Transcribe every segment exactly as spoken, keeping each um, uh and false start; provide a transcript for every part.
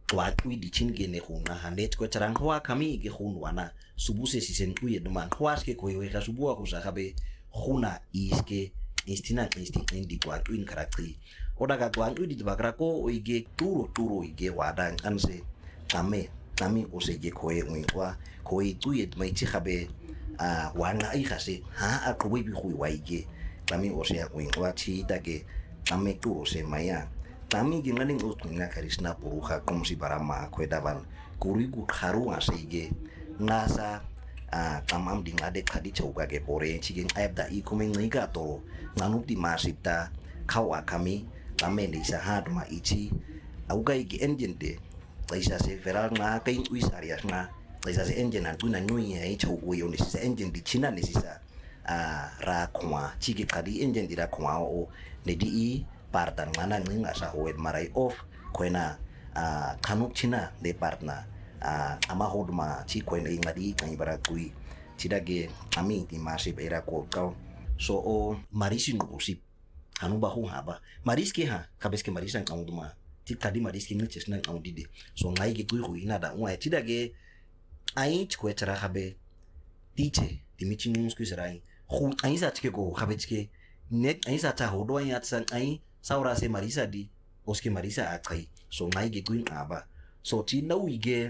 kwa kui di chin ge ne khuna hanet ko charang hwa kami ge khun wana subu se sisen kui de man hwa ke ko ye ga subu ko sa khabe khuna iske istina isti indi kwa kui karakti oda ga kwa kui di bakra ko oige turo turo ige wadang anse tame tami o se ge ko ye ngwi kwa ko i tu ye mai chi khabe a wana ai khase ha a ko bi khu wai ge tami o se ngwi kwa chi ta ge tame tu o se maya tami ge ngani o tunga karisna puruha kom si barama ko daban kurigu kharu ase ge ngasa a tamam ding ade khadi chauka ge pore chi ge aib da i komeng ngai ga to nganuti masita khawa kami tame ni sa ha ma ichi au ga ge engine de Laisa se feral na kain uis arias na laisa se engine an tuna nyui ai chau ko yo ni se engine di china ni sisa a ra kwa chiki kadi engine di ra kwa o ne di i partan mana ngi asa hoed marai off koina a kanu china de partna a ama hodma chi koina ingadi kan bara kui chidage ami di masi era ko ka so o marisi no usip anu bahu haba mariski ha kabeske marisan kauduma ti tadi maris kini chesna audide so ngai ge kui hui na da wa ti dage ai chko etara habe tiche ti michi nus ku serai khu ai sa chke go habe chke net ai sa ta hodo ai atsan ai saura se marisa di oske marisa akai so ngai ge kui aba so ti na wi ge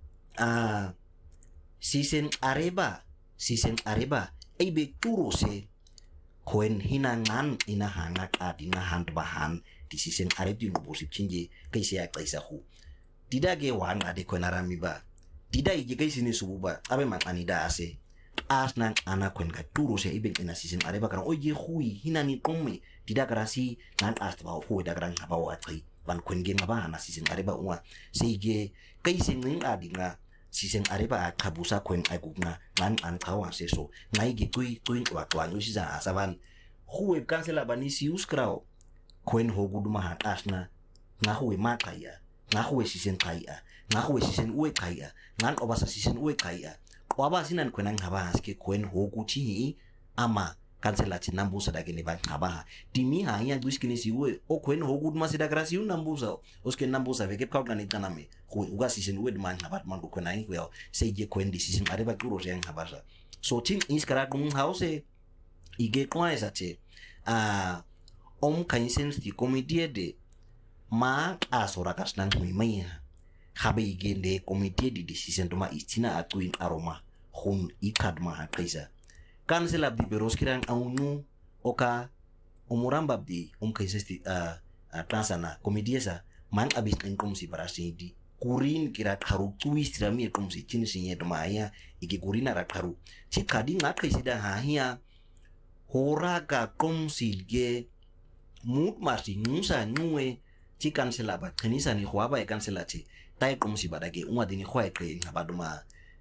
a sisen areba sisen areba ai be turo se koen hinangan ina hanga adina hand bahan di sisen aredi no bosip chinje kaisi ya kaisa hu didage wan ade ko narami ba didai je kaisi ni sububa abe man anida ase asnan ana kwen ga turo se ibe ina sisen areba kan oje hui hinani komme didagrasi nan astba hu dagran haba wa tsi ban kwen ge ngaba na sisen areba wa seige kaisi ning adinga sisen areba kabusa kwen agugna nan an kawa se so ngai ge kui kui wa kwa no sisa asaban hu kansela banisi uskrao kwen hogudu mahan asna nga huwe makaya nga huwe sisen kaya nga huwe sisen uwe kaya ngan obasa sisen uwe kaya waba sinan kwen ngaba aske kwen hogu chi ama kansela chi nambusa dage ne ban ngaba timi ha ya duskini si uwe o kwen hogudu masida grasi un nambusa oske nambusa veke kaut ngani taname hu uga sisen uwe man ngaba man ko kwen ai kwel seje kwen di sisen areba turo se ngaba sa so tin iskara dum hause ige kwa esache a om kainsen di komite de ma asora kasnan huimaya habe igende komite di decision toma istina atuin aroma hun ikadma hakaisa kansela di beroskiran aunu oka umuramba di om kainsen di a tansana komite sa man abis inkom si barasidi kurin kira karu twist rami kom si chin sinye toma ya ige kurina rakaru chikadi ngakaisida hahia horaga kom silge mut masi nusa nue ti kansela ba kanisa ni khwaba e kansela ti tai kom si badage unwa dini khwa ke ngabaduma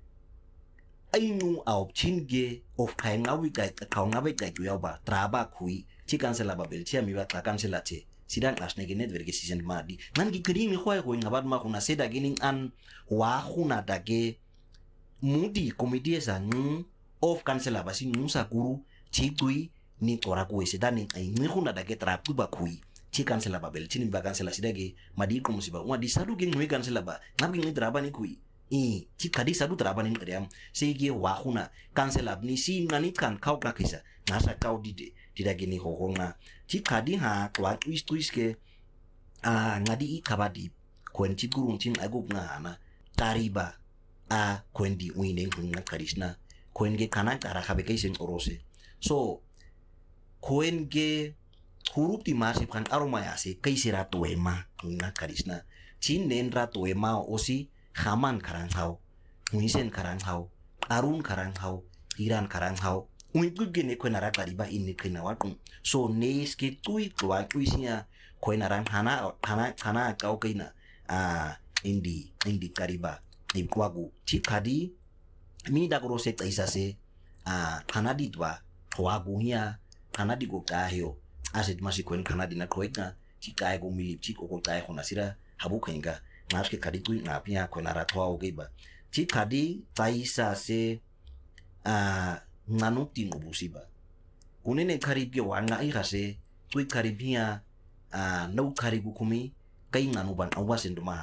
ainu au chinge of kai ngawi kai ka ngawe kai ku ba traba kui ti kansela ba bel ti mi ba ta kansela ti sidan asne ge net verge season madi nan gi kri mi khwa ko ngabaduma kuna seda ginin an wa khuna dage mudi komedie sa nu of kansela ba si nusa guru ti kui ni tora ko sedani ai ni khuna dage trapu ba kui ti kansela ba bel ti ni ba kansela sidage madi ko musiba wa di sadu ge ngwe kansela ba ngabi ni draba ni kui i ti kadi sadu draba ni kriam sege wa khuna kansela ni si ngani kan kau ka kisa nasa kau dide didage ni ho honga ti kadi ha kwa twist twist ke a ngadi i kabadi kwen ti gurun tin agup ngana tariba a kwendi wine hunga karisna kwenge kana kara khabe kaisen orose so kwenge huruf di masif kan aroma ya se kaisira tuema hunga karisna chin nen ra tuema osi haman karang hau muisen karang hau arun karang hau iran karang hau ungu gene kwena ra tariba inni kwena wakun so nes ke tui twa tuisia kwena ran hana kana kana kau kaina a indi indi kariba di kwagu chikadi mi da grose taisa se a kanadi dwa kwagu hia kanadi go kahio aset masi kwen kanadi na kroika chikai go milip chiko ko tai khona sira habu khenga ngaske kadi tu ngapia kwena ra thwa o geba chikadi taisa se a nganuti ngubusiba kunene karibia wanga ihase tui karibia a no karibu kumi kai nganu ban awasen duma